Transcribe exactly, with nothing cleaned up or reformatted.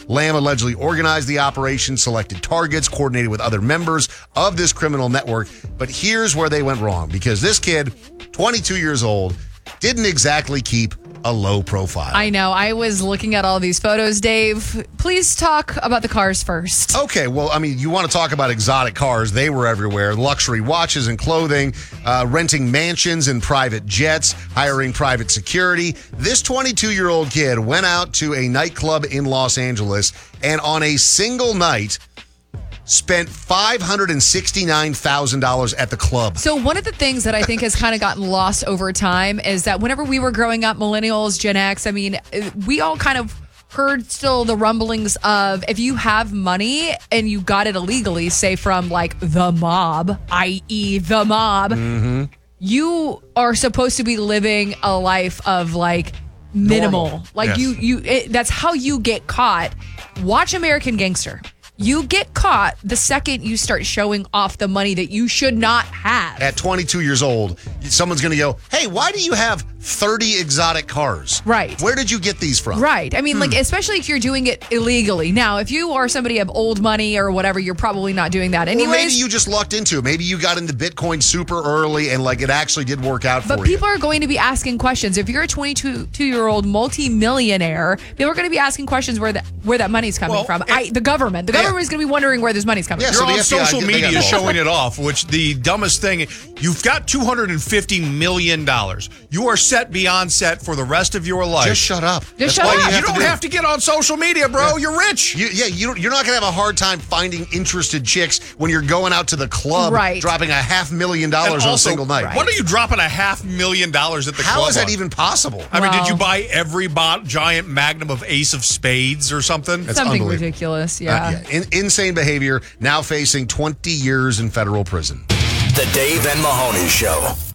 Lamb allegedly organized the operation, selected targets, coordinated with other members of this criminal network. But here's where they went wrong, because this kid, twenty-two years old, didn't exactly keep a low profile. I know. I was looking at all these photos, Dave. Please talk about the cars first. Okay, well, I mean, you want to talk about exotic cars. They were everywhere. Luxury watches and clothing, uh, renting mansions and private jets, hiring private security. This twenty-two-year-old kid went out to a nightclub in Los Angeles and on a single night spent five hundred sixty-nine thousand dollars at the club. So one of the things that I think has kind of gotten lost over time is that whenever we were growing up, millennials, Gen X, I mean, we all kind of heard still the rumblings of if you have money and you got it illegally, say from like the mob, that is the mob, mm-hmm. you are supposed to be living a life of like minimal. Normal. Like Yes. you, you. It, that's how you get caught. Watch American Gangster. You get caught the second you start showing off the money that you should not have. At twenty-two years old, someone's going to go, hey, why do you have thirty exotic cars? Right. Where did you get these from? Right. I mean, Hmm. like, especially if you're doing it illegally. Now, if you are somebody of old money or whatever, you're probably not doing that anyways. Or maybe you just lucked into it. Maybe you got into Bitcoin super early and like it actually did work out for But you. people are going to be asking questions. If you're a twenty-two-year-old multi-millionaire, people are going to be asking questions where that where that money's coming Well, from. it- I, the government. The Yeah. government is going to be wondering where this money's coming Yeah, from. so You're the on F B I, social they got media involved. showing it off, which the dumbest thing, you've got two hundred fifty million dollars. You are set beyond set for the rest of your life. Just shut up. That's shut why up. You, you have don't to do. have to get on social media, bro. You're rich. You, yeah, you don't, you're not going to have a hard time finding interested chicks when you're going out to the club, Right. dropping a half million dollars And on a also, single night. What are you dropping a half million dollars at the How club is that on? even possible? I mean, did Wow. you buy every bot, giant magnum of Ace of Spades or something? That's Something unbelievable. ridiculous, Uh, yeah. yeah. In, insane behavior, now facing twenty years in federal prison. The Dave and Mahoney Show.